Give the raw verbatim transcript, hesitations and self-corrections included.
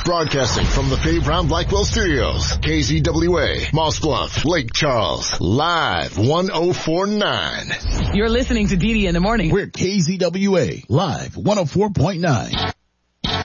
Broadcasting from the Faye Brown Blackwell Studios. K Z W A, Moss Bluff, Lake Charles. Live one oh four point nine. You're listening to D D in the Morning. We're K Z W A, live one oh four point nine.